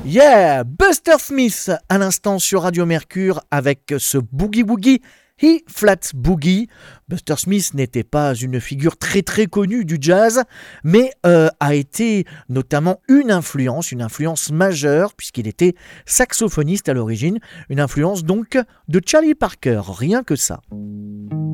Yeah, Buster Smith à l'instant sur Radio Mercure avec ce Boogie Woogie E-Flat Boogie. Buster Smith n'était pas une figure très très connue du jazz, mais a été notamment une influence majeure puisqu'il était saxophoniste à l'origine, une influence donc de Charlie Parker, rien que ça.